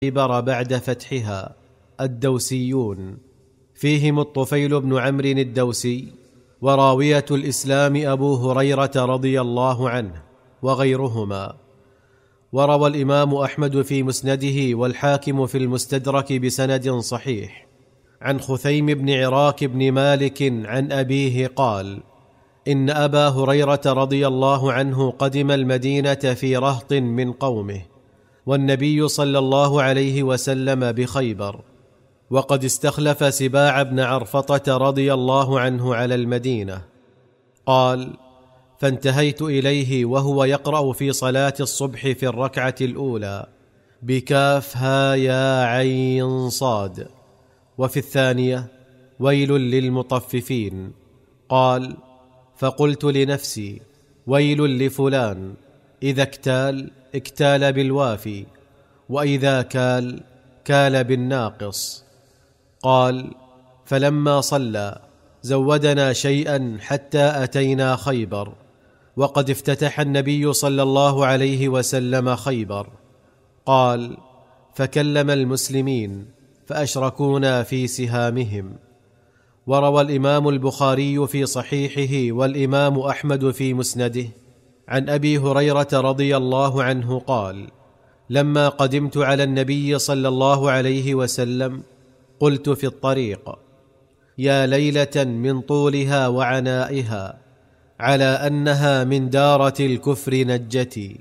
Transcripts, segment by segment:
خيبر بعد فتحها الدوسيون، فيهم الطفيل بن عمرو الدوسي، وراوية الإسلام أبو هريرة رضي الله عنه وغيرهما. وروى الإمام أحمد في مسنده والحاكم في المستدرك بسند صحيح عن خثيم بن عراك بن مالك عن أبيه قال: إن أبا هريرة رضي الله عنه قدم المدينة في رهط من قومه، والنبي صلى الله عليه وسلم بخيبر، وقد استخلف سباع بن عرفطة رضي الله عنه على المدينة. قال: فانتهيت إليه وهو يقرأ في صلاة الصبح في الركعة الأولى بكاف ها يا عين صاد، وفي الثانية ويل للمطففين. قال: فقلت لنفسي: ويل لفلان، إذا اكتال اكتال بالوافي، وإذا كال كال بالناقص. قال: فلما صلى زودنا شيئا حتى أتينا خيبر، وقد افتتح النبي صلى الله عليه وسلم خيبر. قال: فكلم المسلمين فأشركونا في سهامهم. وروى الإمام البخاري في صحيحه والإمام أحمد في مسنده عن أبي هريرة رضي الله عنه قال: لما قدمت على النبي صلى الله عليه وسلم قلت في الطريق: يا ليلة من طولها وعنائها، على أنها من دارة الكفر نجتي.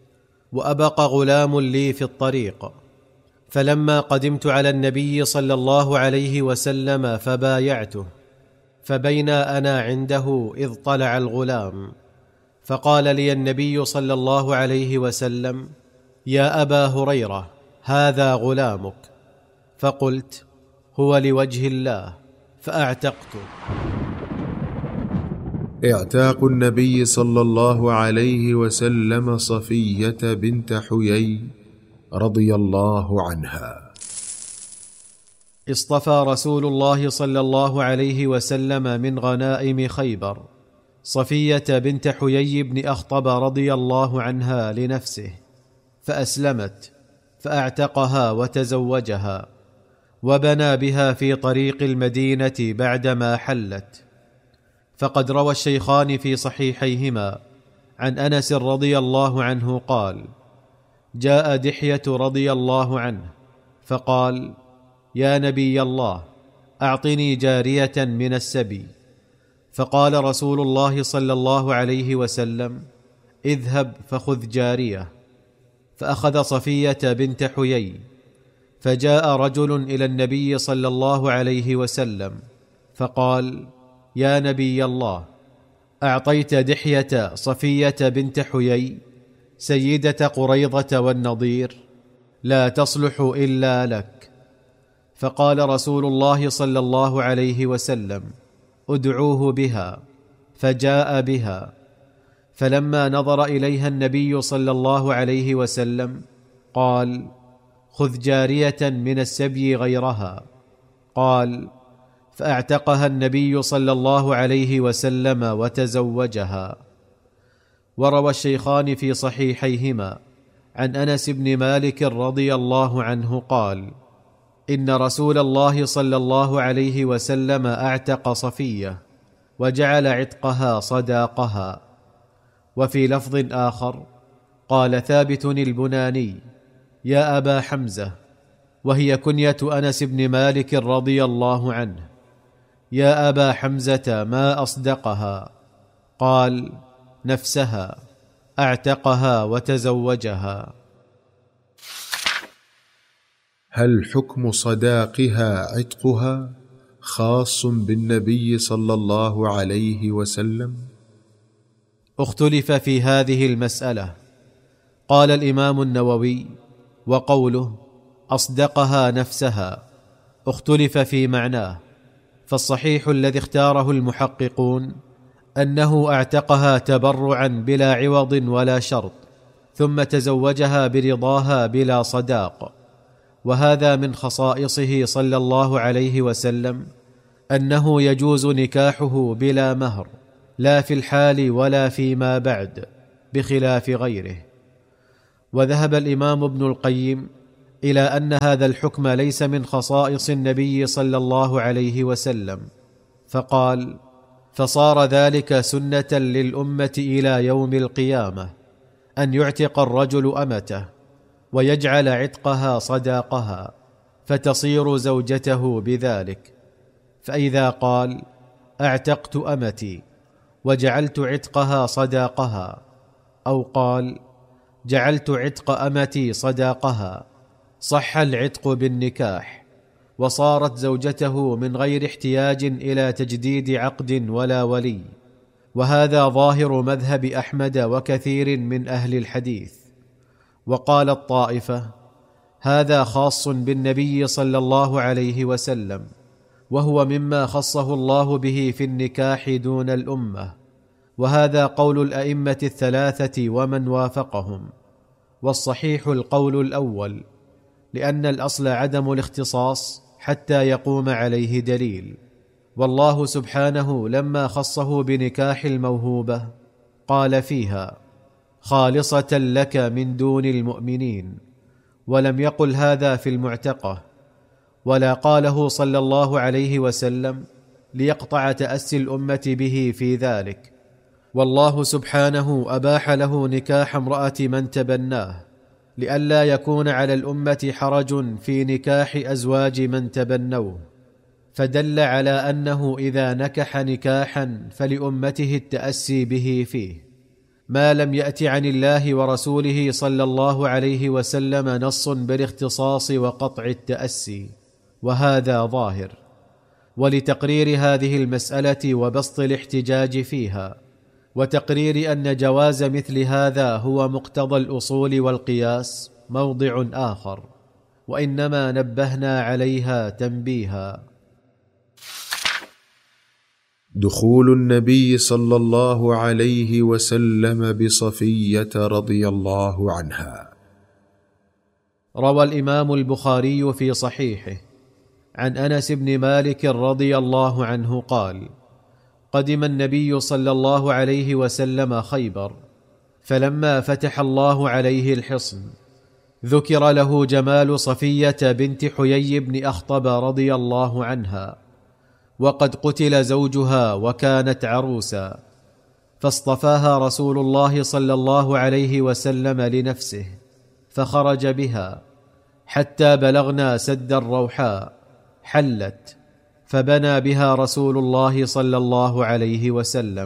وأبق غلام لي في الطريق، فلما قدمت على النبي صلى الله عليه وسلم فبايعته، فبينا أنا عنده إذ طلع الغلام، فقال لي النبي صلى الله عليه وسلم: يا أبا هريرة، هذا غلامك. فقلت: هو لوجه الله، فأعتقته. اعتاق النبي صلى الله عليه وسلم صفية بنت حيي رضي الله عنها. اصطفى رسول الله صلى الله عليه وسلم من غنائم خيبر صفية بنت حيي بن أخطب رضي الله عنها لنفسه، فأسلمت، فأعتقها وتزوجها، وبنى بها في طريق المدينة بعدما حلت. فقد روى الشيخان في صحيحيهما عن أنس رضي الله عنه قال: جاء دحية رضي الله عنه فقال: يا نبي الله، أعطني جارية من السبي. فقال رسول الله صلى الله عليه وسلم: اذهب فخذ جارية. فأخذ صفية بنت حيي، فجاء رجل إلى النبي صلى الله عليه وسلم فقال: يا نبي الله، أعطيت دحية صفية بنت حيي سيدة قريظة والنضير، لا تصلح إلا لك. فقال رسول الله صلى الله عليه وسلم: ادعوه بها. فجاء بها، فلما نظر إليها النبي صلى الله عليه وسلم قال: خذ جارية من السبي غيرها. قال: فأعتقها النبي صلى الله عليه وسلم وتزوجها. وروى الشيخان في صحيحيهما عن أنس بن مالك رضي الله عنه قال: إن رسول الله صلى الله عليه وسلم أعتق صفية وجعل عتقها صداقها. وفي لفظ آخر قال ثابت البناني: يا أبا حمزة، وهي كنية أنس بن مالك رضي الله عنه: يا أبا حمزة، ما أصدقها؟ قال: نفسها، أعتقها وتزوجها. هل حكم صداقها عتقها خاص بالنبي صلى الله عليه وسلم؟ اختلف في هذه المسألة. قال الإمام النووي: وقوله أصدقها نفسها اختلف في معناه، فالصحيح الذي اختاره المحققون أنه أعتقها تبرعا بلا عوض ولا شرط، ثم تزوجها برضاها بلا صداق. وهذا من خصائصه صلى الله عليه وسلم، أنه يجوز نكاحه بلا مهر، لا في الحال ولا فيما بعد، بخلاف غيره. وذهب الإمام ابن القيم إلى أن هذا الحكم ليس من خصائص النبي صلى الله عليه وسلم، فقال: فصار ذلك سنة للأمة إلى يوم القيامة، أن يعتق الرجل أمته ويجعل عتقها صداقها، فتصير زوجته بذلك. فإذا قال: اعتقت أمتي وجعلت عتقها صداقها، أو قال: جعلت عتق أمتي صداقها، صح العتق بالنكاح، وصارت زوجته من غير احتياج إلى تجديد عقد ولا ولي. وهذا ظاهر مذهب أحمد وكثير من أهل الحديث. وقال الطائفة: هذا خاص بالنبي صلى الله عليه وسلم، وهو مما خصه الله به في النكاح دون الأمة. وهذا قول الأئمة الثلاثة ومن وافقهم، والصحيح القول الأول، لأن الأصل عدم الاختصاص حتى يقوم عليه دليل. والله سبحانه لما خصه بنكاح الموهوبة قال فيها: خالصة لك من دون المؤمنين، ولم يقل هذا في المعتقة، ولا قاله صلى الله عليه وسلم ليقطع تأسي الأمة به في ذلك. والله سبحانه أباح له نكاح امرأة من تبناه، لئلا يكون على الأمة حرج في نكاح أزواج من تبنوه، فدل على أنه إذا نكح نكاحا فلأمته التأسي به فيه، ما لم يأت عن الله ورسوله صلى الله عليه وسلم نص بالاختصاص وقطع التأسي، وهذا ظاهر. ولتقرير هذه المسألة وبسط الاحتجاج فيها، وتقرير أن جواز مثل هذا هو مقتضى الأصول والقياس، موضع آخر، وإنما نبهنا عليها تنبيها. دخول النبي صلى الله عليه وسلم بصفية رضي الله عنها. روى الإمام البخاري في صحيحه عن أنس بن مالك رضي الله عنه قال: قدم النبي صلى الله عليه وسلم خيبر، فلما فتح الله عليه الحصن ذكر له جمال صفية بنت حيي بن أخطب رضي الله عنها، وقد قتل زوجها وكانت عروسا، فاصطفاها رسول الله صلى الله عليه وسلم لنفسه، فخرج بها حتى بلغنا سد الروحاء، حلت، فبنى بها رسول الله صلى الله عليه وسلم.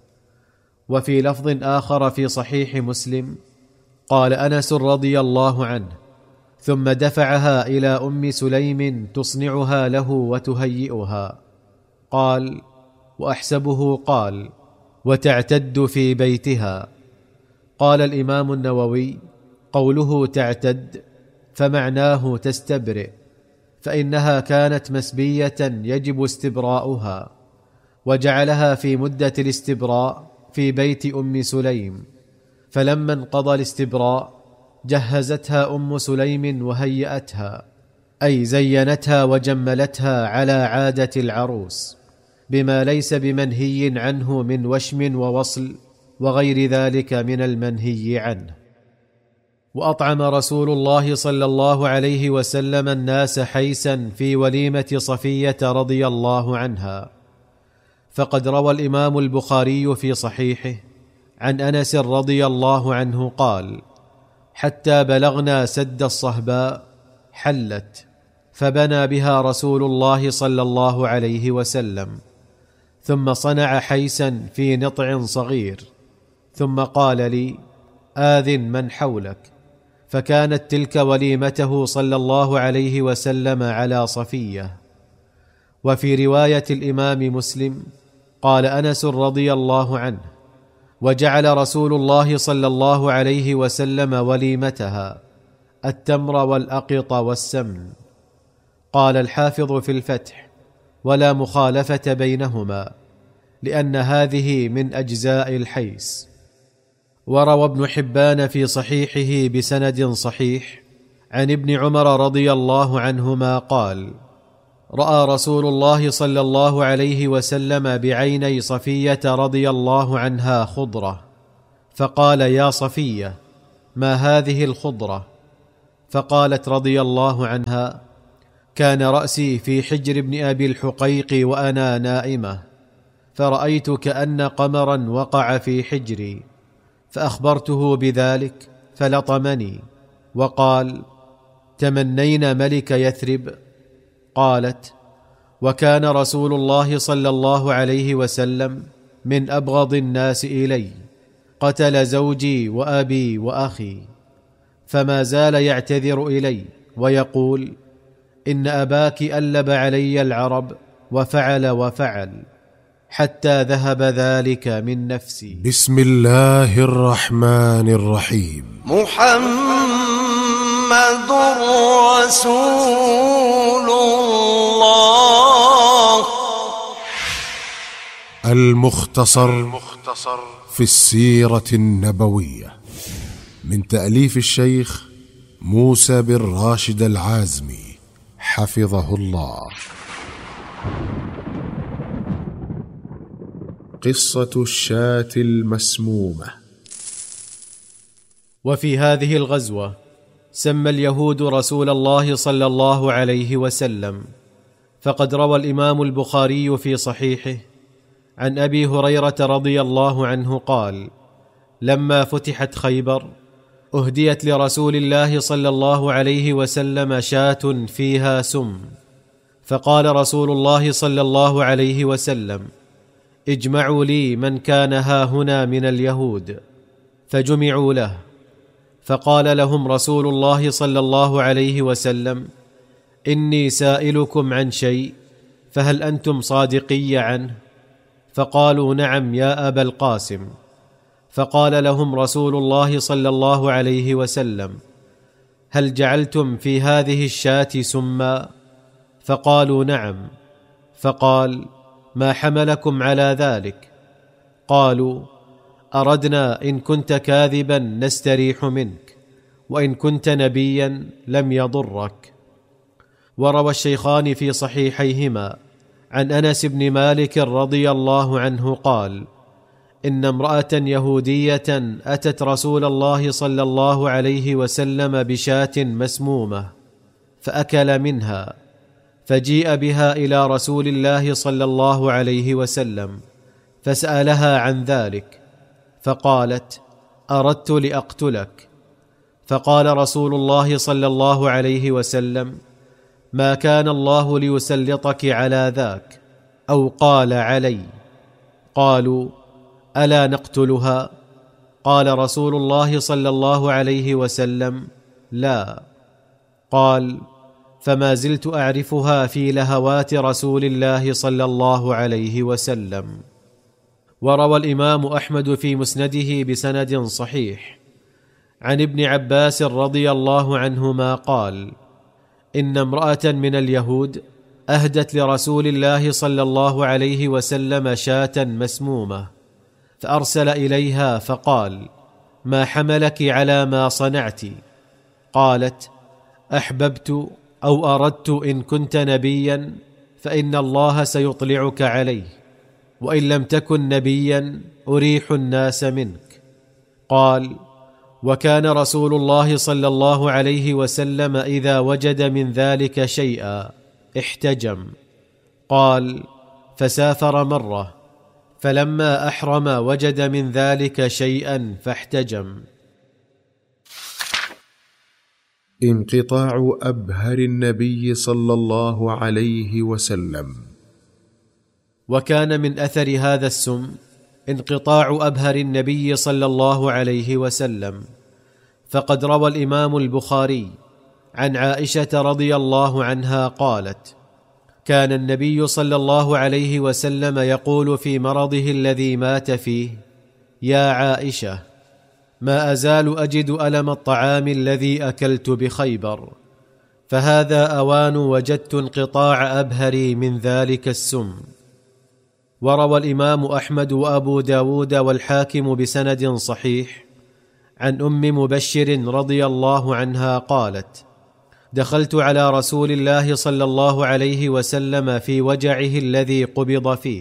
وفي لفظ آخر في صحيح مسلم قال أنس رضي الله عنه: ثم دفعها إلى أم سليم تصنعها له وتهيئها. قال: وأحسبه قال: وتعتد في بيتها. قال الإمام النووي: قوله تعتد فمعناه تستبرئ، فإنها كانت مسبية يجب استبراؤها، وجعلها في مدة الاستبراء في بيت أم سليم، فلما انقضى الاستبراء جهزتها أم سليم وهيأتها، أي زينتها وجملتها على عادة العروس، بما ليس بمنهي عنه من وشم ووصل وغير ذلك من المنهي عنه. وأطعم رسول الله صلى الله عليه وسلم الناس حيسا في وليمة صفية رضي الله عنها. فقد روى الإمام البخاري في صحيحه عن أنس رضي الله عنه قال: حتى بلغنا سد الصهباء، حلت، فبنى بها رسول الله صلى الله عليه وسلم، ثم صنع حيسا في نطع صغير، ثم قال لي: آذن من حولك. فكانت تلك وليمته صلى الله عليه وسلم على صفية. وفي رواية الإمام مسلم قال أنس رضي الله عنه: وجعل رسول الله صلى الله عليه وسلم وليمتها التمر والأقط والسمن. قال الحافظ في الفتح: ولا مخالفة بينهما، لأن هذه من أجزاء الحيس. وروى ابن حبان في صحيحه بسند صحيح عن ابن عمر رضي الله عنهما قال: رأى رسول الله صلى الله عليه وسلم بعيني صفية رضي الله عنها خضرة، فقال: يا صفية، ما هذه الخضرة؟ فقالت رضي الله عنها: كان رأسي في حجر ابن أبي الحقيق وأنا نائمة، فرأيت كأن قمرا وقع في حجري، فأخبرته بذلك فلطمني وقال: تمنينا ملك يثرب؟ قالت: وكان رسول الله صلى الله عليه وسلم من أبغض الناس إلي، قتل زوجي وأبي وأخي. فما زال يعتذر إلي ويقول: إن أباك ألب علي العرب وفعل وفعل، حتى ذهب ذلك من نفسي. بسم الله الرحمن الرحيم. محمد رسول الله. المختصر في السيرة النبوية، من تأليف الشيخ موسى بن راشد العازمي حفظه الله. قصة الشاة المسمومة. وفي هذه الغزوة سمى اليهود رسول الله صلى الله عليه وسلم، فقد روى الإمام البخاري في صحيحه عن أبي هريرة رضي الله عنه قال: لما فتحت خيبر أهديت لرسول الله صلى الله عليه وسلم شاة فيها سم، فقال رسول الله صلى الله عليه وسلم: اجمعوا لي من كان هاهنا من اليهود، فجمعوا له. فقال لهم رسول الله صلى الله عليه وسلم: إني سائلكم عن شيء، فهل أنتم صادقي عنه؟ فقالوا: نعم يا أبا القاسم. فقال لهم رسول الله صلى الله عليه وسلم: هل جعلتم في هذه الشاة سما؟ فقالوا: نعم. فقال: ما حملكم على ذلك؟ قالوا: أردنا إن كنت كاذبا نستريح منك، وإن كنت نبيا لم يضرك. وروى الشيخان في صحيحيهما عن أنس بن مالك رضي الله عنه قال: إن امرأة يهودية أتت رسول الله صلى الله عليه وسلم بشاة مسمومة، فأكل منها، فجيء بها إلى رسول الله صلى الله عليه وسلم، فسألها عن ذلك، فقالت: أردت لأقتلك. فقال رسول الله صلى الله عليه وسلم: ما كان الله ليسلطك على ذاك، أو قال علي. قالوا: ألا نقتلها؟ قال رسول الله صلى الله عليه وسلم: لا. قال: فما زلت أعرفها في لهوات رسول الله صلى الله عليه وسلم. وروى الإمام أحمد في مسنده بسند صحيح عن ابن عباس رضي الله عنهما قال: إن امرأة من اليهود أهدت لرسول الله صلى الله عليه وسلم شاة مسمومة، فأرسل إليها فقال: ما حملك على ما صنعت؟ قالت: أحببت أو أردت إن كنت نبيا فإن الله سيطلعك عليه، وإن لم تكن نبيا أريح الناس منك. قال: وكان رسول الله صلى الله عليه وسلم إذا وجد من ذلك شيئا احتجم. قال: فسافر مرة، فلما أحرم وجد من ذلك شيئا فاحتجم. انقطاع أبهر النبي صلى الله عليه وسلم. وكان من أثر هذا السم انقطاع أبهر النبي صلى الله عليه وسلم، فقد روى الإمام البخاري عن عائشة رضي الله عنها قالت: كان النبي صلى الله عليه وسلم يقول في مرضه الذي مات فيه: يا عائشة، ما أزال أجد ألم الطعام الذي أكلت بخيبر، فهذا أوان وجدت انقطاع أبهري من ذلك السم. وروى الإمام أحمد وأبو داود والحاكم بسند صحيح عن أم مبشر رضي الله عنها قالت: دخلت على رسول الله صلى الله عليه وسلم في وجعه الذي قبض فيه،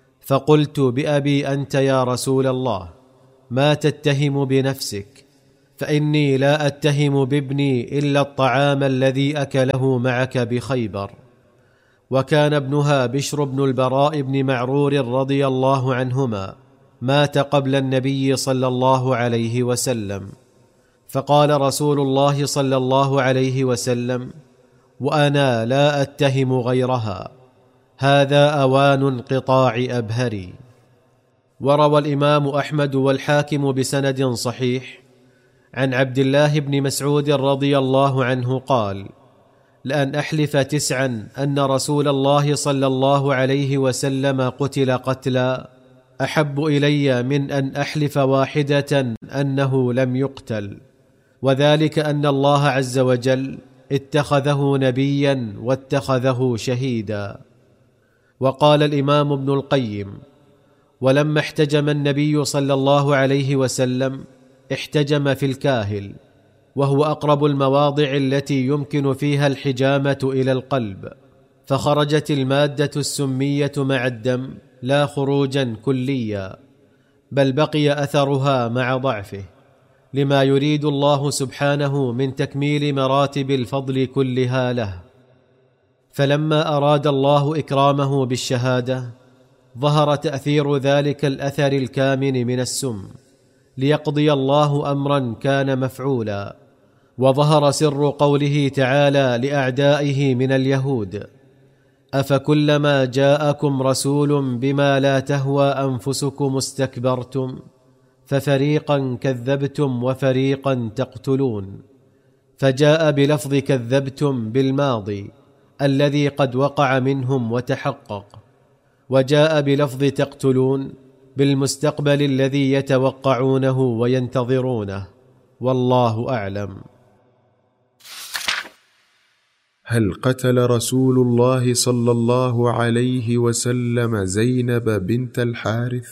فقلت: بأبي أنت يا رسول الله، ما تتهم بنفسك؟ فإني لا أتهم بابني إلا الطعام الذي أكله معك بخيبر. وكان ابنها بشر بن البراء بن معرور رضي الله عنهما مات قبل النبي صلى الله عليه وسلم، فقال رسول الله صلى الله عليه وسلم: وأنا لا أتهم غيرها، هذا أوان انقطاع أبهري. وروى الإمام أحمد والحاكم بسند صحيح عن عبد الله بن مسعود رضي الله عنه قال: لأن أحلف 9 أن رسول الله صلى الله عليه وسلم قتل قتلا أحب إلي من أن أحلف 1 أنه لم يقتل، وذلك أن الله عز وجل اتخذه نبيا واتخذه شهيدا. وقال الإمام ابن القيم: ولما احتجم النبي صلى الله عليه وسلم احتجم في الكاهل، وهو أقرب المواضع التي يمكن فيها الحجامة إلى القلب، فخرجت المادة السمية مع الدم لا خروجا كليا، بل بقي أثرها مع ضعفه، لما يريد الله سبحانه من تكميل مراتب الفضل كلها له. فلما أراد الله إكرامه بالشهادة ظهر تأثير ذلك الأثر الكامن من السم، ليقضي الله أمرا كان مفعولا. وظهر سر قوله تعالى لأعدائه من اليهود: أفكلما جاءكم رسول بما لا تهوى أنفسكم استكبرتم ففريقا كذبتم وفريقا تقتلون، فجاء بلفظ كذبتم بالماضي الذي قد وقع منهم وتحقق، وجاء بلفظ تقتلون بالمستقبل الذي يتوقعونه وينتظرونه، والله أعلم. هل قتل رسول الله صلى الله عليه وسلم زينب بنت الحارث؟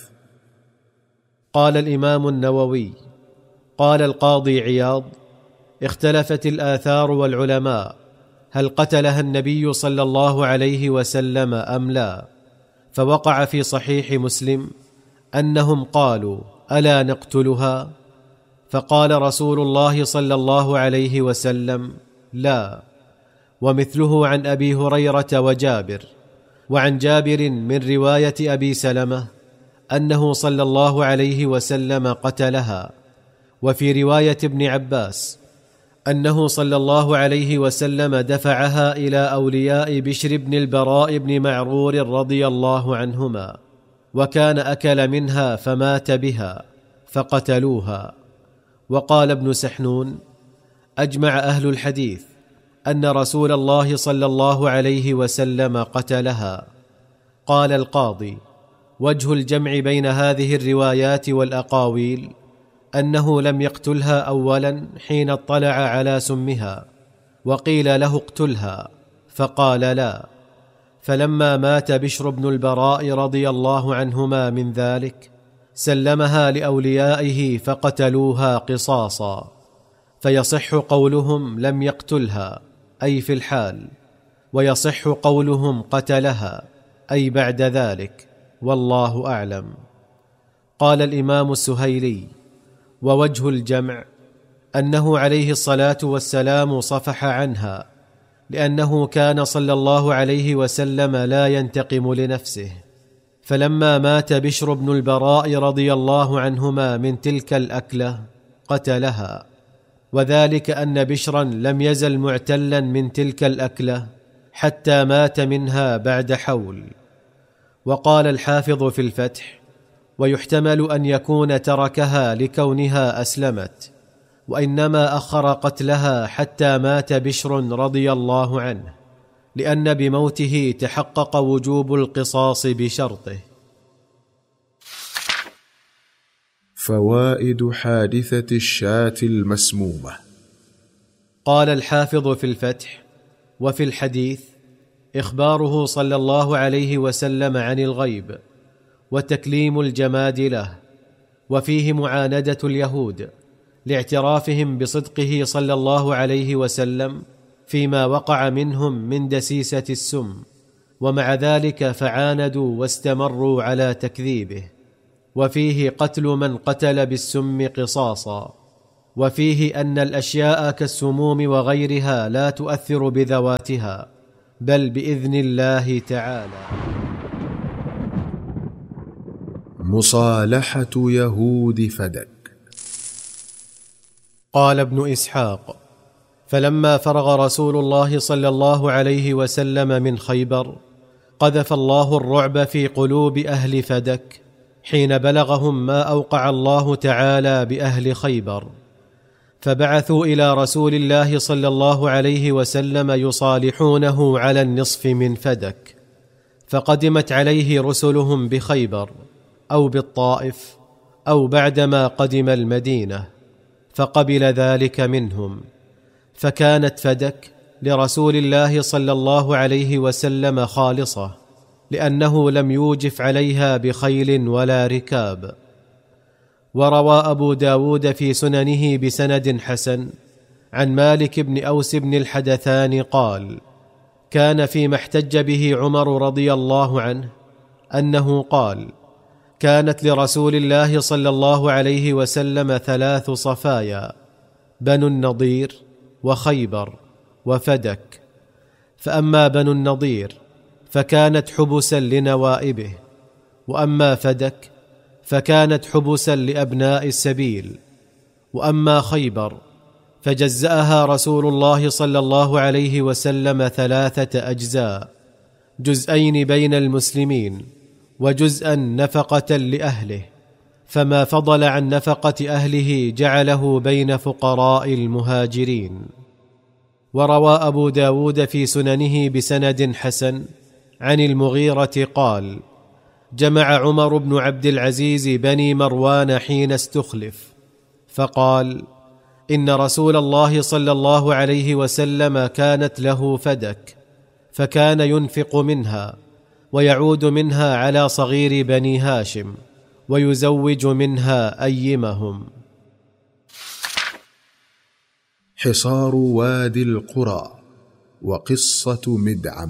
قال الإمام النووي: قال القاضي عياض: اختلفت الآثار والعلماء هل قتلها النبي صلى الله عليه وسلم أم لا، فوقع في صحيح مسلم أنهم قالوا: ألا نقتلها؟ فقال رسول الله صلى الله عليه وسلم: لا. ومثله عن أبي هريرة وجابر. وعن جابر من رواية أبي سلمة أنه صلى الله عليه وسلم قتلها. وفي رواية ابن عباس أنه صلى الله عليه وسلم دفعها إلى أولياء بشر بن البراء بن معرور رضي الله عنهما، وكان أكل منها فمات بها فقتلوها. وقال ابن سحنون: أجمع أهل الحديث أن رسول الله صلى الله عليه وسلم قتلها. قال القاضي: وجه الجمع بين هذه الروايات والأقاويل أنه لم يقتلها أولا حين اطلع على سمها، وقيل له اقتلها فقال لا، فلما مات بشر بن البراء رضي الله عنهما من ذلك سلمها لأوليائه فقتلوها قصاصا، فيصح قولهم لم يقتلها أي في الحال، ويصح قولهم قتلها أي بعد ذلك، والله أعلم. قال الإمام السهيلي: ووجه الجمع أنه عليه الصلاة والسلام صفح عنها، لأنه كان صلى الله عليه وسلم لا ينتقم لنفسه، فلما مات بشر بن البراء رضي الله عنهما من تلك الأكلة قتلها، وذلك أن بشرا لم يزل معتلا من تلك الأكلة حتى مات منها بعد حول. وقال الحافظ في الفتح: ويحتمل أن يكون تركها لكونها أسلمت، وإنما أخر قتلها حتى مات بشر رضي الله عنه، لأن بموته تحقق وجوب القصاص بشرطه. فوائد حادثة الشاة المسمومة. قال الحافظ في الفتح: وفي الحديث إخباره صلى الله عليه وسلم عن الغيب وتكليم الجماد له، وفيه معاندة اليهود لاعترافهم بصدقه صلى الله عليه وسلم فيما وقع منهم من دسيسة السم، ومع ذلك فعاندوا واستمروا على تكذيبه. وفيه قتل من قتل بالسم قصاصا، وفيه أن الأشياء كالسموم وغيرها لا تؤثر بذواتها بل بإذن الله تعالى. مصالحة يهود فدك. قال ابن إسحاق: فلما فرغ رسول الله صلى الله عليه وسلم من خيبر قذف الله الرعب في قلوب أهل فدك حين بلغهم ما أوقع الله تعالى بأهل خيبر، فبعثوا إلى رسول الله صلى الله عليه وسلم يصالحونه على النصف من فدك، فقدمت عليه رسلهم بخيبر أو بالطائف أو بعدما قدم المدينة، فقبل ذلك منهم، فكانت فدك لرسول الله صلى الله عليه وسلم خالصة، لأنه لم يوجف عليها بخيل ولا ركاب. وروى أبو داود في سننه بسند حسن عن مالك بن أوس بن الحدثان قال: كان فيما احتج به عمر رضي الله عنه أنه قال: كانت لرسول الله صلى الله عليه وسلم 3 صفايا: بنو النضير وخيبر وفدك. فأما بنو النضير فكانت حبسا لنوائبه، وأما فدك فكانت حبسا لأبناء السبيل، وأما خيبر فجزأها رسول الله صلى الله عليه وسلم 3 أجزاء: جزءين بين المسلمين وجزءا نفقة لأهله، فما فضل عن نفقة أهله جعله بين فقراء المهاجرين. وروى أبو داود في سننه بسند حسن عن المغيرة قال: جمع عمر بن عبد العزيز بني مروان حين استخلف، فقال: إن رسول الله صلى الله عليه وسلم كانت له فدك، فكان ينفق منها ويعود منها على صغير بني هاشم ويزوج منها أيمهم. حصار وادي القرى وقصة مدعم.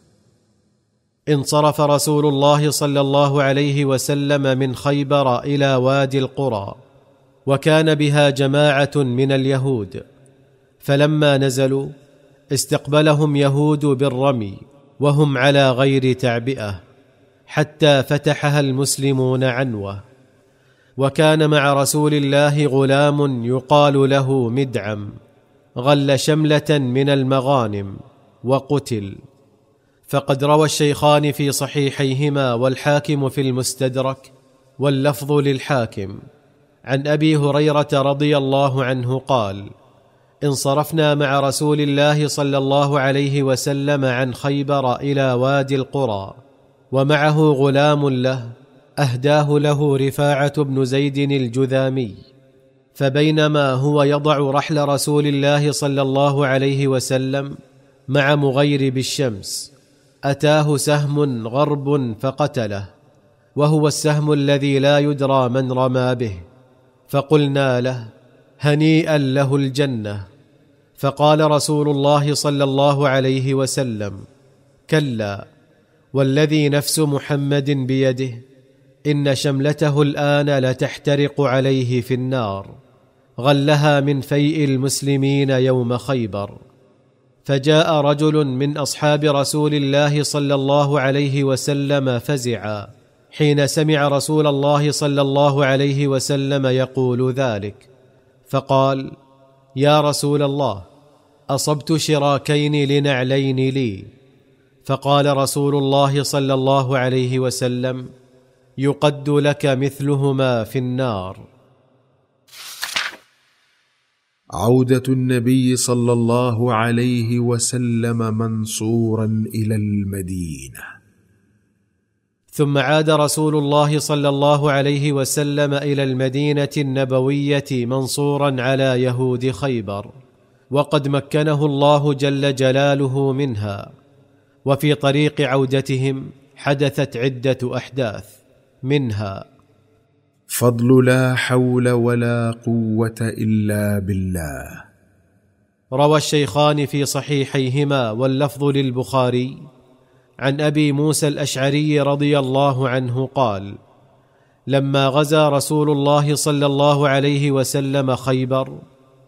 انصرف رسول الله صلى الله عليه وسلم من خيبر إلى وادي القرى، وكان بها جماعة من اليهود، فلما نزلوا استقبلهم يهود بالرمي وهم على غير تعبئة، حتى فتحها المسلمون عنوة. وكان مع رسول الله غلام يقال له مدعم، غل شملة من المغانم وقتل. فقد روى الشيخان في صحيحيهما والحاكم في المستدرك واللفظ للحاكم عن أبي هريرة رضي الله عنه قال: انصرفنا مع رسول الله صلى الله عليه وسلم عن خيبر إلى وادي القرى، ومعه غلام له أهداه له رفاعة بن زيد الجذامي، فبينما هو يضع رحل رسول الله صلى الله عليه وسلم مع مغيرب الشمس أتاه سهم غرب فقتله، وهو السهم الذي لا يدرى من رمى به، فقلنا له: هنيئا له الجنة. فقال رسول الله صلى الله عليه وسلم: كلا، والذي نفس محمد بيده إن شملته الآن لتحترق عليه في النار، غلها من فيء المسلمين يوم خيبر. فجاء رجل من أصحاب رسول الله صلى الله عليه وسلم فزعا حين سمع رسول الله صلى الله عليه وسلم يقول ذلك، فقال: يا رسول الله، أصبت شراكين لنعلين لي. فقال رسول الله صلى الله عليه وسلم: يقد لك مثلهما في النار. عودة النبي صلى الله عليه وسلم منصورا إلى المدينة. ثم عاد رسول الله صلى الله عليه وسلم إلى المدينة النبوية منصورا على يهود خيبر، وقد مكنه الله جل جلاله منها. وفي طريق عودتهم حدثت عدة أحداث، منها: فضل لا حول ولا قوة إلا بالله. روى الشيخان في صحيحيهما واللفظ للبخاري عن أبي موسى الأشعري رضي الله عنه قال: لما غزا رسول الله صلى الله عليه وسلم خيبر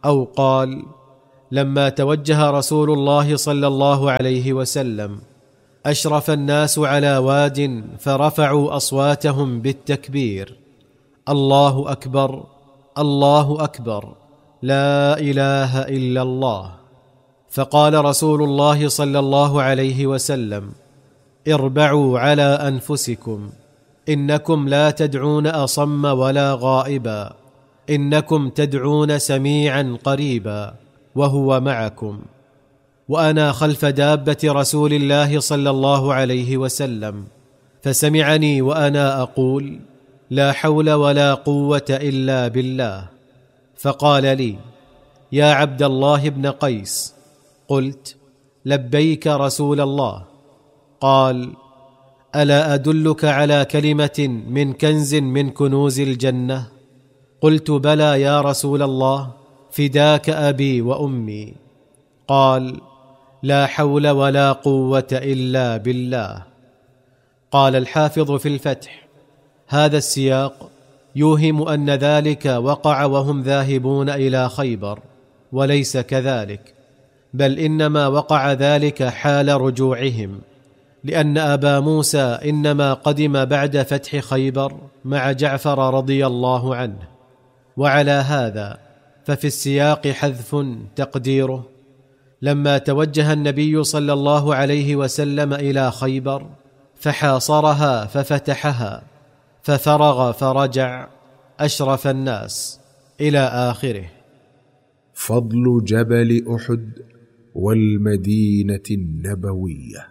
أو قال: لما توجه رسول الله صلى الله عليه وسلم أشرف الناس على واد فرفعوا أصواتهم بالتكبير: الله أكبر، الله أكبر، لا إله إلا الله. فقال رسول الله صلى الله عليه وسلم: اربعوا على أنفسكم، إنكم لا تدعون أصم ولا غائبا، إنكم تدعون سميعا قريبا وهو معكم. وأنا خلف دابة رسول الله صلى الله عليه وسلم، فسمعني وأنا أقول: لا حول ولا قوة إلا بالله. فقال لي: يا عبد الله بن قيس. قلت: لبيك رسول الله. قال: ألا أدلك على كلمة من كنز من كنوز الجنة؟ قلت: بلى يا رسول الله، فداك أبي وأمي. قال: لا حول ولا قوة إلا بالله. قال الحافظ في الفتح: هذا السياق يوهم أن ذلك وقع وهم ذاهبون إلى خيبر، وليس كذلك، بل إنما وقع ذلك حال رجوعهم، لأن أبا موسى إنما قدم بعد فتح خيبر مع جعفر رضي الله عنه. وعلى هذا ففي السياق حذف تقديره: لما توجه النبي صلى الله عليه وسلم إلى خيبر فحاصرها ففتحها ففرغ فرجع أشرف الناس، إلى آخره. فضل جبل أحد والمدينة النبوية.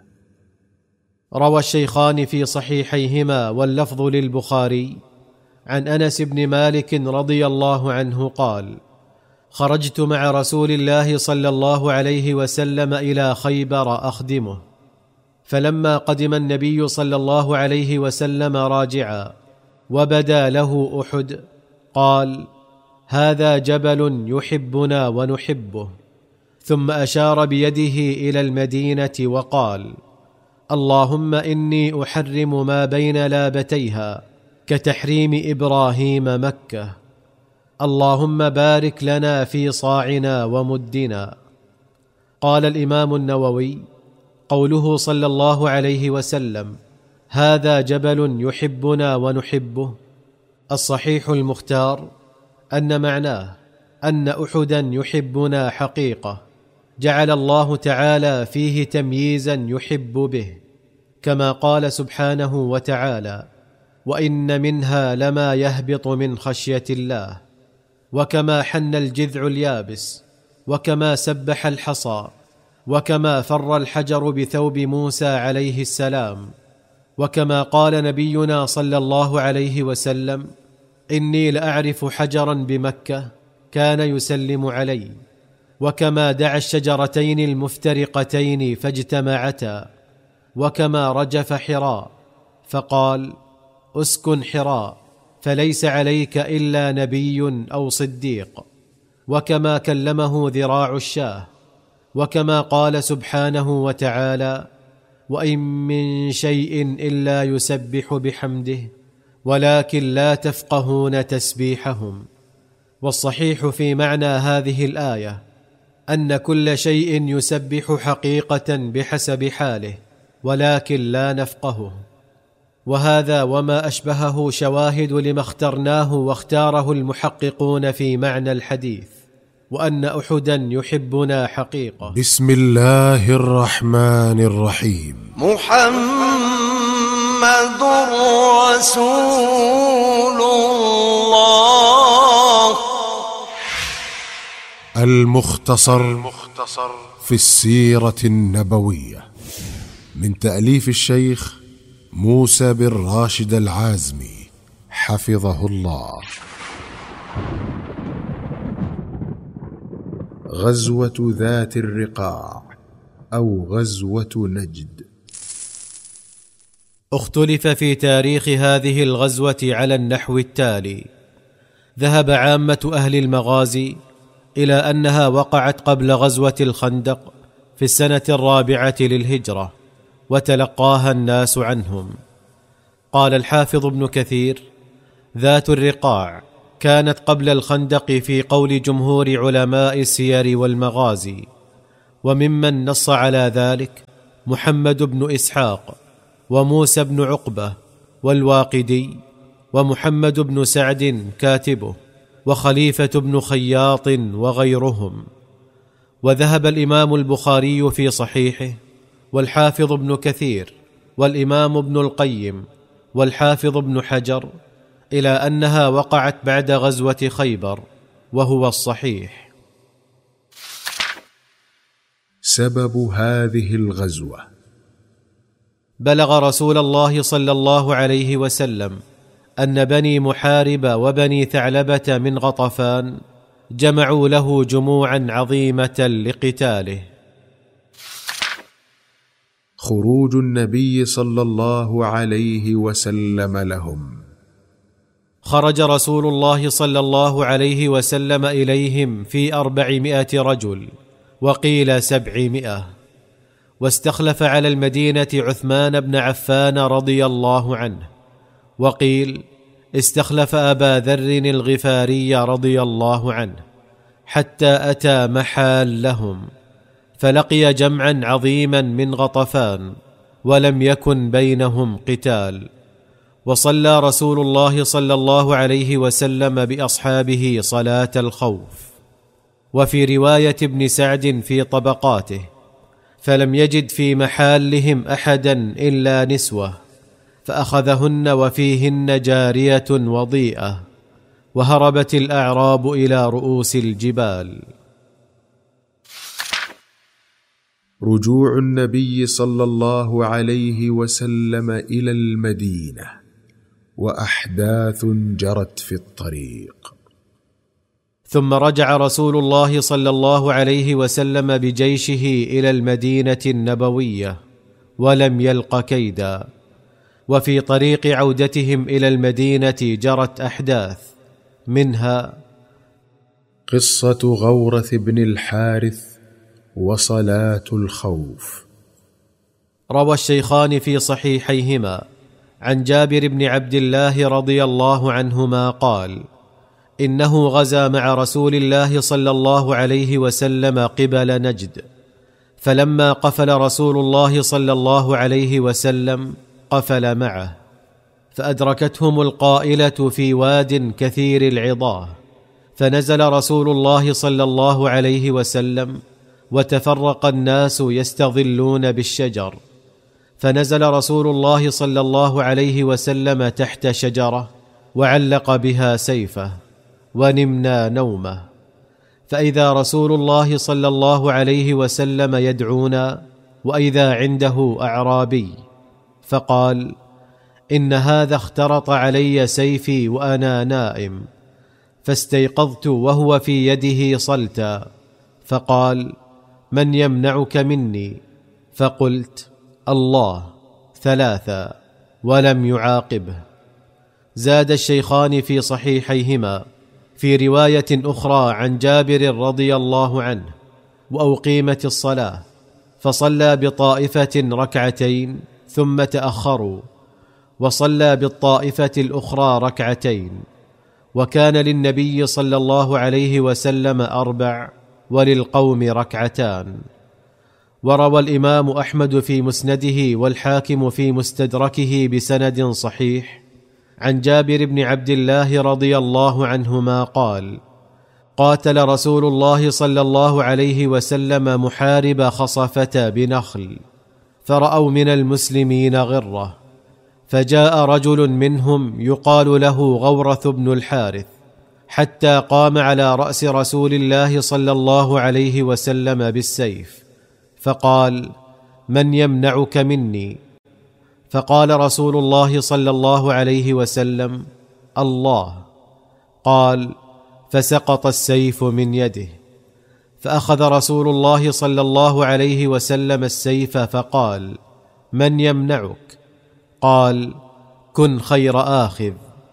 روى الشيخان في صحيحيهما واللفظ للبخاري عن أنس بن مالك رضي الله عنه قال: خرجت مع رسول الله صلى الله عليه وسلم إلى خيبر أخدمه، فلما قدم النبي صلى الله عليه وسلم راجعا وبدا له أحد قال: هذا جبل يحبنا ونحبه. ثم أشار بيده إلى المدينة وقال: اللهم إني أحرم ما بين لابتيها كتحريم إبراهيم مكة، اللهم بارك لنا في صاعنا ومدنا. قال الإمام النووي: قوله صلى الله عليه وسلم هذا جبل يحبنا ونحبه، الصحيح المختار أن معناه أن أحدا يحبنا حقيقة، جعل الله تعالى فيه تمييزا يحب به، كما قال سبحانه وتعالى: وإن منها لما يهبط من خشية الله، وكما حن الجذع اليابس، وكما سبح الحصى، وكما فر الحجر بثوب موسى عليه السلام، وكما قال نبينا صلى الله عليه وسلم: إني لأعرف حجرا بمكة كان يسلم علي، وكما دعا الشجرتين المفترقتين فاجتمعتا، وكما رجف حراء فقال: أسكن حراء فليس عليك إلا نبي أو صديق، وكما كلمه ذراع الشاه، وكما قال سبحانه وتعالى: وإن من شيء إلا يسبح بحمده ولكن لا تفقهون تسبيحهم. والصحيح في معنى هذه الآية أن كل شيء يسبح حقيقة بحسب حاله، ولكن لا نفقهه. وهذا وما أشبهه شواهد لما اخترناه واختاره المحققون في معنى الحديث، وأن أحدا يحبنا حقيقة. بسم الله الرحمن الرحيم. محمد رسول الله. المختصر في السيرة النبوية، من تأليف الشيخ موسى بن راشد العازمي حفظه الله. غزوة ذات الرقاع أو غزوة نجد. اختلف في تاريخ هذه الغزوة على النحو التالي: ذهب عامة أهل المغازي إلى أنها وقعت قبل غزوة الخندق في السنة 4 للهجرة، وتلقاها الناس عنهم. قال الحافظ ابن كثير: ذات الرقاع كانت قبل الخندق في قول جمهور علماء السير والمغازي، وممن نص على ذلك محمد بن إسحاق وموسى بن عقبة والواقدي ومحمد بن سعد كاتبه وخليفة بن خياط وغيرهم. وذهب الإمام البخاري في صحيحه والحافظ ابن كثير والإمام ابن القيم والحافظ ابن حجر إلى أنها وقعت بعد غزوة خيبر، وهو الصحيح. سبب هذه الغزوة: بلغ رسول الله صلى الله عليه وسلم أن بني محارب وبني ثعلبة من غطفان جمعوا له جموعا عظيمة لقتاله. خروج النبي صلى الله عليه وسلم لهم: خرج رسول الله صلى الله عليه وسلم إليهم في 400 رجل، وقيل 700، واستخلف على المدينة عثمان بن عفان رضي الله عنه، وقيل استخلف أبا ذر الغفاري رضي الله عنه، حتى أتى محال لهم فلقي جمعا عظيما من غطفان، ولم يكن بينهم قتال. وصلى رسول الله صلى الله عليه وسلم بأصحابه صلاة الخوف. وفي رواية ابن سعد في طبقاته: فلم يجد في محالهم أحدا إلا نسوة، فأخذهن وفيهن جارية وضيئة، وهربت الأعراب إلى رؤوس الجبال. رجوع النبي صلى الله عليه وسلم إلى المدينة وأحداث جرت في الطريق. ثم رجع رسول الله صلى الله عليه وسلم بجيشه إلى المدينة النبوية، ولم يلق كيدا. وفي طريق عودتهم إلى المدينة جرت أحداث، منها قصة غورث بن الحارث وصلاة الخوف. روى الشيخان في صحيحيهما عن جابر بن عبد الله رضي الله عنهما قال: إنه غزا مع رسول الله صلى الله عليه وسلم قبل نجد، فلما قفل رسول الله صلى الله عليه وسلم قفل معه، فأدركتهم القائلة في واد كثير العضاه، فنزل رسول الله صلى الله عليه وسلم، وتفرق الناس يستظلون بالشجر، فنزل رسول الله صلى الله عليه وسلم تحت شجرة، وعلق بها سيفه، ونمنا نومه، فإذا رسول الله صلى الله عليه وسلم يدعونا، وإذا عنده أعرابي، فقال: إن هذا اخترط علي سيفي وأنا نائم، فاستيقظت وهو في يده صلتا، فقال: من يمنعك مني؟ فقلت: الله، 3، ولم يعاقبه. زاد الشيخان في صحيحيهما في رواية أخرى عن جابر رضي الله عنه: وأقيمت الصلاة، فصلى بطائفة ركعتين ثم تأخروا، وصلى بالطائفة الأخرى ركعتين، وكان للنبي صلى الله عليه وسلم 4 وللقوم 2. وروى الإمام أحمد في مسنده والحاكم في مستدركه بسند صحيح عن جابر بن عبد الله رضي الله عنهما قال: قاتل رسول الله صلى الله عليه وسلم محارب خصفة بنخل، فرأوا من المسلمين غرة، فجاء رجل منهم يقال له غورث بن الحارث، حتى قام على رأس رسول الله صلى الله عليه وسلم بالسيف، فقال: من يمنعك مني؟ فقال رسول الله صلى الله عليه وسلم: الله. قال: فسقط السيف من يده، فأخذ رسول الله صلى الله عليه وسلم السيف، فقال: من يمنعك؟ قال: كن خير آخذ.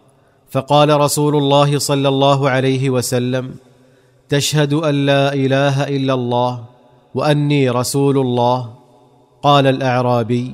فقال رسول الله صلى الله عليه وسلم: تشهد أن لا إله إلا الله وأني رسول الله؟ قال الأعرابي: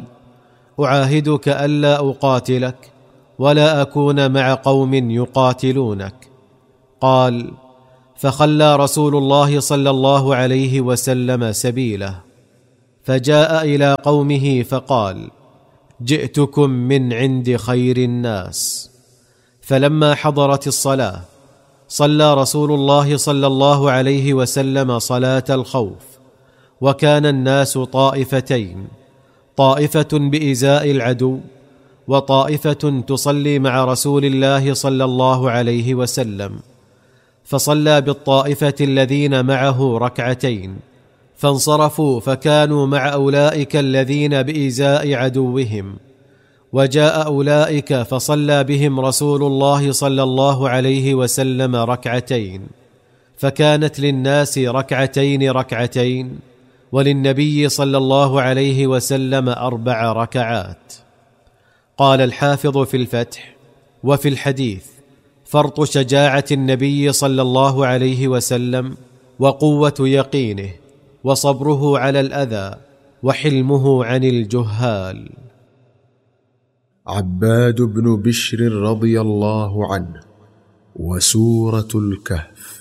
أعاهدك ألا أقاتلك ولا أكون مع قوم يقاتلونك، قال: فخلى رسول الله صلى الله عليه وسلم سبيله، فجاء إلى قومه فقال: جئتكم من عند خير الناس. فلما حضرت الصلاة صلى رسول الله صلى الله عليه وسلم صلاة الخوف، وكان الناس طائفتين، طائفة بإزاء العدو، وطائفة تصلي مع رسول الله صلى الله عليه وسلم. فصلى بالطائفة الذين معه ركعتين، فانصرفوا فكانوا مع أولئك الذين بإزاء عدوهم، وجاء أولئك فصلى بهم رسول الله صلى الله عليه وسلم ركعتين، فكانت للناس ركعتين ركعتين، وللنبي صلى الله عليه وسلم 4 ركعات. قال الحافظ في الفتح: وفي الحديث فرط شجاعة النبي صلى الله عليه وسلم، وقوة يقينه، وصبره على الأذى، وحلمه عن الجهال. عباد بن بشر رضي الله عنه. وسورة الكهف.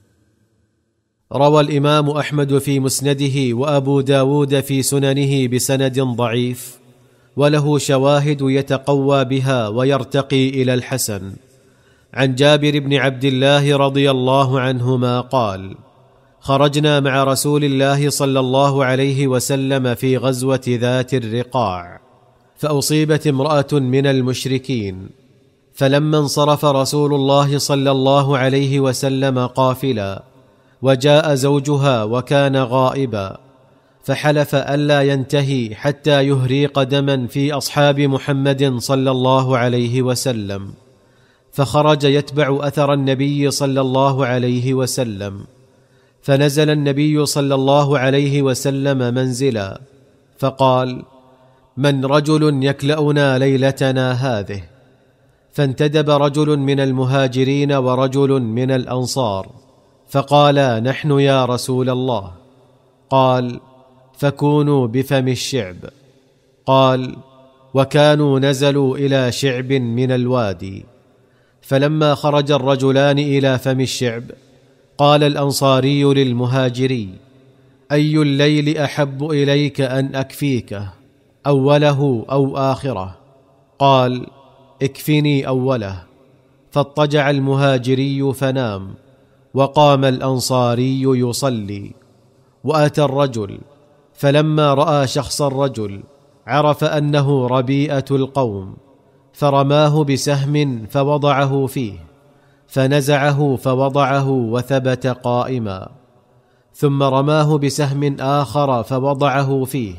روى الإمام أحمد في مسنده، وأبو داود في سننه بسند ضعيف، وله شواهد يتقوى بها ويرتقي إلى الحسن، عن جابر بن عبد الله رضي الله عنهما قال: خرجنا مع رسول الله صلى الله عليه وسلم في غزوة ذات الرقاع، فأصيبت امرأة من المشركين، فلما انصرف رسول الله صلى الله عليه وسلم قافلا، وجاء زوجها وكان غائبا، فحلف ألا ينتهي حتى يهريق دما في أصحاب محمد صلى الله عليه وسلم، فخرج يتبع أثر النبي صلى الله عليه وسلم، فنزل النبي صلى الله عليه وسلم منزلا، فقال: من رجل يكلأنا ليلتنا هذه؟ فانتدب رجل من المهاجرين ورجل من الأنصار، فقالا: نحن يا رسول الله. قال: فكونوا بفم الشعب. قال: وكانوا نزلوا إلى شعب من الوادي، فلما خرج الرجلان إلى فم الشعب قال الأنصاري للمهاجري: أي الليل أحب إليك أن أكفيكه، أوله أو آخره؟ قال: اكفني أوله. فاضطجع المهاجري فنام، وقام الأنصاري يصلي، وأتى الرجل، فلما رأى شخص الرجل عرف أنه ربيئة القوم، فرماه بسهم فوضعه فيه، فنزعه فوضعه وثبت قائما، ثم رماه بسهم آخر فوضعه فيه،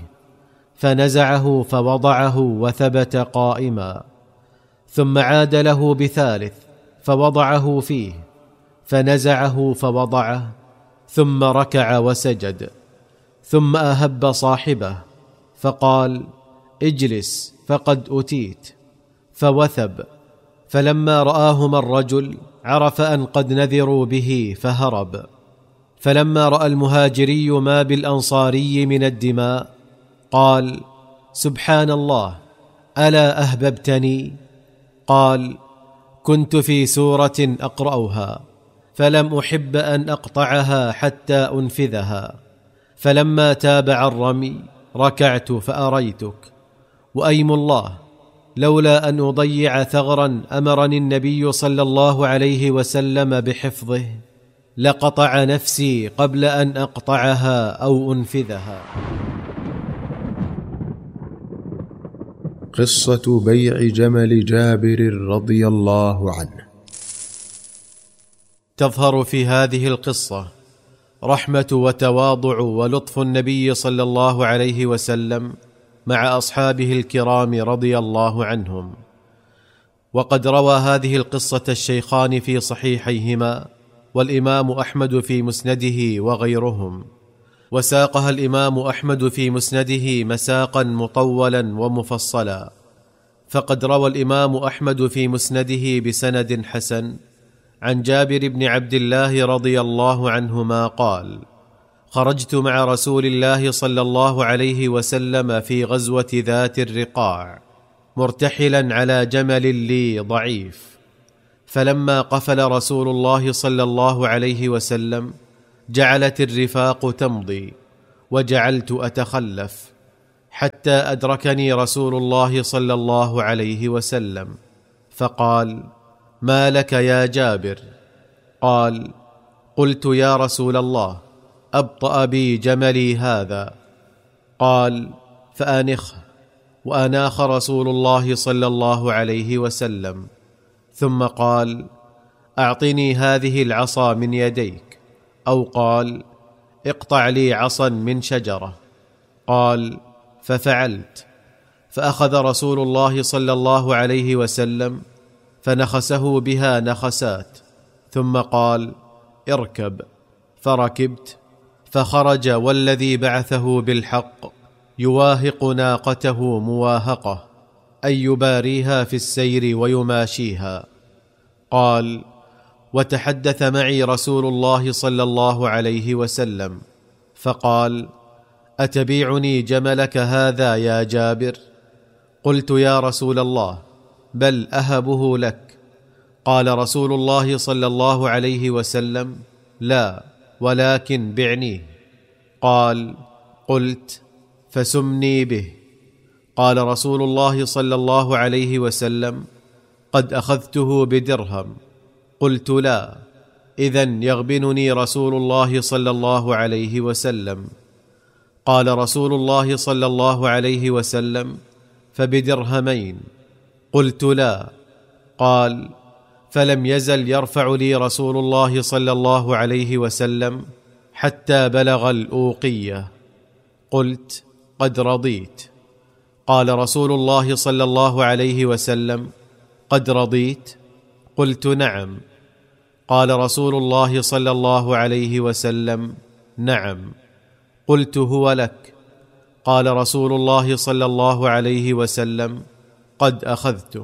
فنزعه فوضعه وثبت قائما، ثم عاد له بثالث فوضعه فيه، فنزعه فوضعه، ثم ركع وسجد، ثم أهب صاحبه فقال: اجلس فقد أتيت، فوثب، فلما رآهما الرجل عرف أن قد نذروا به فهرب. فلما رأى المهاجري ما بالأنصاري من الدماء قال: سبحان الله، ألا أهببتني؟ قال: كنت في سورة أقرأها، فلم أحب أن أقطعها حتى أنفذها، فلما تابع الرمي ركعت فأريتك، وأيم الله لولا أن أضيع ثغرا أمرني النبي صلى الله عليه وسلم بحفظه لقطع نفسي قبل أن أقطعها أو أنفذها. قصة بيع جمل جابر رضي الله عنه. تظهر في هذه القصة رحمة وتواضع ولطف النبي صلى الله عليه وسلم مع أصحابه الكرام رضي الله عنهم. وقد روى هذه القصة الشيخان في صحيحيهما، والإمام أحمد في مسنده وغيرهم، وساقها الإمام أحمد في مسنده مساقا مطولا ومفصلا. فقد روى الإمام أحمد في مسنده بسند حسن عن جابر بن عبد الله رضي الله عنهما قال: خرجت مع رسول الله صلى الله عليه وسلم في غزوة ذات الرقاع مرتحلا على جمل لي ضعيف، فلما قفل رسول الله صلى الله عليه وسلم جعلت الرفاق تمضي، وجعلت أتخلف، حتى أدركني رسول الله صلى الله عليه وسلم، فقال: ما لك يا جابر؟ قال: قلت: يا رسول الله، أبطأ بي جملي هذا. قال: فآنخه. وأناخ رسول الله صلى الله عليه وسلم، ثم قال: أعطني هذه العصا من يديك، أو قال: اقطع لي عصا من شجرة. قال: ففعلت، فأخذ رسول الله صلى الله عليه وسلم فنخسه بها نخسات، ثم قال: اركب. فركبت، فخرج والذي بعثه بالحق يواهق ناقته مواهقة، أي يباريها في السير ويماشيها. قال: وتحدث معي رسول الله صلى الله عليه وسلم فقال: أتبيعني جملك هذا يا جابر؟ قلت: يا رسول الله، بل أهبه لك. قال رسول الله صلى الله عليه وسلم: لا، ولكن بعنيه. قال: قلت: فسمني به. قال رسول الله صلى الله عليه وسلم: قد أخذته بدرهم. قلت: لا، إذن يغبنني رسول الله صلى الله عليه وسلم. قال رسول الله صلى الله عليه وسلم: فبدرهمين. قلت: لا. قال: فلم يزل يرفع لي رسول الله صلى الله عليه وسلم حتى بلغ الأوقية. قلت: قد رضيت. قال رسول الله صلى الله عليه وسلم: قد رضيت؟ قلت: نعم. قال رسول الله صلى الله عليه وسلم: نعم. قلت: هو لك. قال رسول الله صلى الله عليه وسلم: قد أخذته.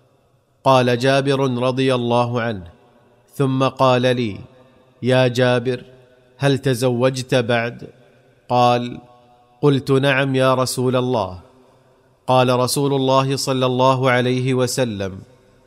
قال جابر رضي الله عنه: ثم قال لي: يا جابر، هل تزوجت بعد؟ قال: قلت: نعم يا رسول الله. قال رسول الله صلى الله عليه وسلم: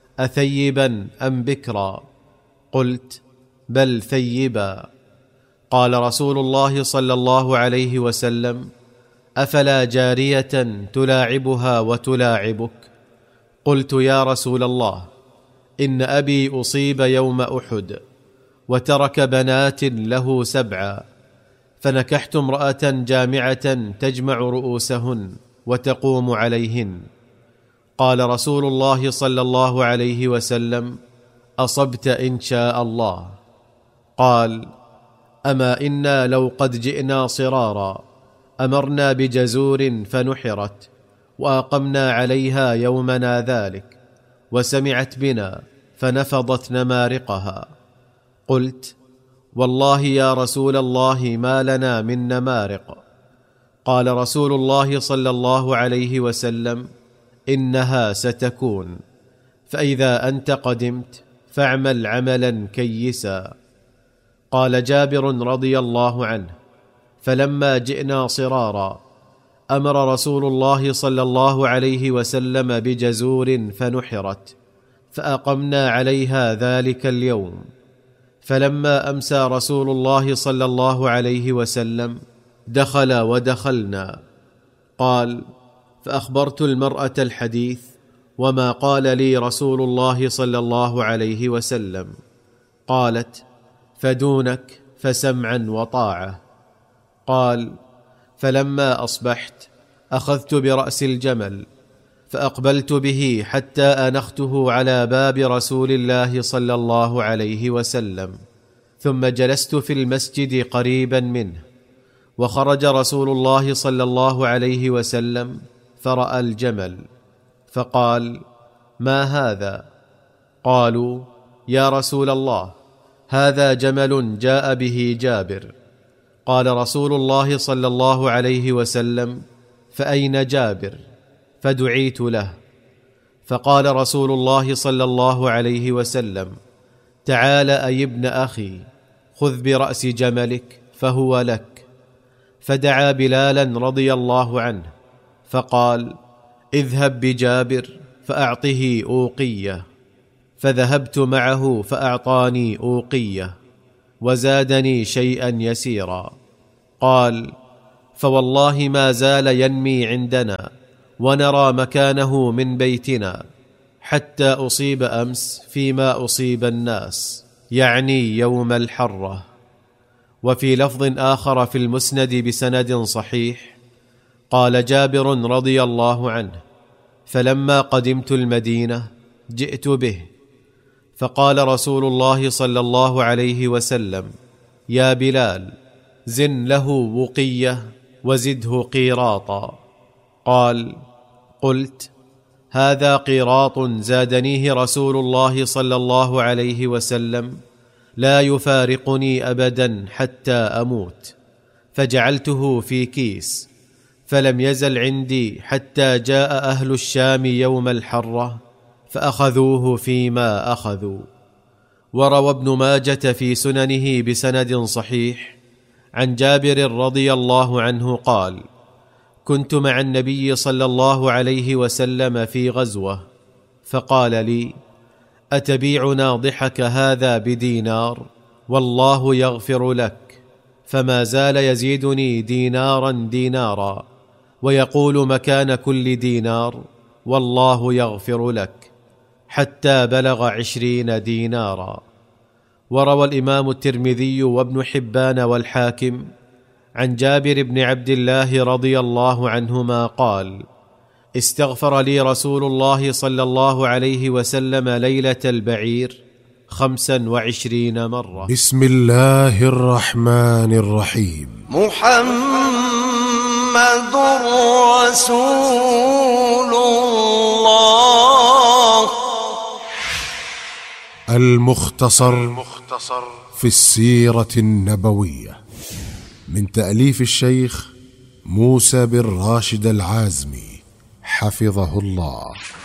أثيبا أم بكرا؟ قلت: بل ثيبا. قال رسول الله صلى الله عليه وسلم: أفلا جارية تلاعبها وتلاعبك؟ قلت: يا رسول الله، إن أبي أصيب يوم أحد وترك بنات له 7، فنكحت امرأة جامعة تجمع رؤوسهن وتقوم عليهن. قال رسول الله صلى الله عليه وسلم: أصبت إن شاء الله. قال: أما إنا لو قد جئنا صرارا أمرنا بجزور فنحرت، وأقمنا عليها يومنا ذلك، وسمعت بنا فنفضت نمارقها. قلت: والله يا رسول الله ما لنا من نمارق. قال رسول الله صلى الله عليه وسلم: إنها ستكون، فإذا أنت قدمت فاعمل عملا كيسا. قال جابر رضي الله عنه: فلما جئنا صرارا أمر رسول الله صلى الله عليه وسلم بجزور فنحرت، فأقمنا عليها ذلك اليوم. فلما أمسى رسول الله صلى الله عليه وسلم دخل ودخلنا. قال: فأخبرت المرأة الحديث وما قال لي رسول الله صلى الله عليه وسلم. قالت: فدونك فسمعا وطاعة. قال: فلما أصبحت أخذت برأس الجمل فأقبلت به حتى أنخته على باب رسول الله صلى الله عليه وسلم، ثم جلست في المسجد قريبا منه، وخرج رسول الله صلى الله عليه وسلم فرأى الجمل، فقال: ما هذا؟ قالوا: يا رسول الله، هذا جمل جاء به جابر. قال رسول الله صلى الله عليه وسلم: فأين جابر؟ فدعيت له. فقال رسول الله صلى الله عليه وسلم: تعال أي ابن أخي، خذ برأس جملك فهو لك. فدعا بلالا رضي الله عنه فقال: اذهب بجابر فأعطه أوقية. فذهبت معه فأعطاني أوقية وزادني شيئا يسيرا. قال: فوالله ما زال ينمي عندنا ونرى مكانه من بيتنا حتى أصيب أمس فيما أصيب الناس، يعني يوم الحرة. وفي لفظ آخر في المسند بسند صحيح قال جابر رضي الله عنه: فلما قدمت المدينة جئت به، فقال رسول الله صلى الله عليه وسلم: يا بلال، زن له وقية وزده قيراطا. قال: قلت: هذا قيراط زادنيه رسول الله صلى الله عليه وسلم لا يفارقني أبدا حتى أموت، فجعلته في كيس، فلم يزل عندي حتى جاء أهل الشام يوم الحرة فأخذوه فيما أخذوا. وروى ابن ماجة في سننه بسند صحيح عن جابر رضي الله عنه قال: كنت مع النبي صلى الله عليه وسلم في غزوة، فقال لي: أتبيع ناضحك هذا بدينار؟ والله يغفر لك. فما زال يزيدني دينارا دينارا ويقول مكان كل دينار: والله يغفر لك، حتى بلغ 20 دينارا. وروى الإمام الترمذي وابن حبان والحاكم عن جابر بن عبد الله رضي الله عنهما قال: استغفر لي رسول الله صلى الله عليه وسلم ليلة البعير 25 مرة. بسم الله الرحمن الرحيم. محمد رسول الله. المختصر في السيرة النبوية من تأليف الشيخ موسى بن راشد العازمي حفظه الله.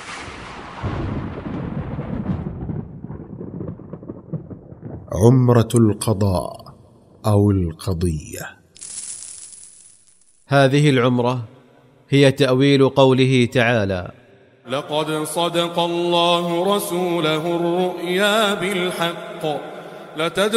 عمرة القضاء أو القضية. هذه العمرة هي تأويل قوله تعالى: لقد صدق الله رسوله الرؤيا بالحق